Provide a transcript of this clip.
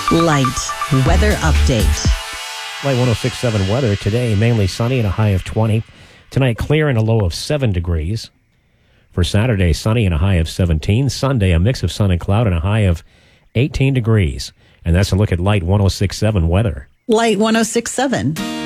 Light weather update. Light 106.7 weather today, mainly sunny and a high of 20. Tonight, clear and a low of 7 degrees. For Saturday, sunny and a high of 17. Sunday, a mix of sun and cloud and a high of 18 degrees. And that's a look at Light 106.7 weather. Light 106.7.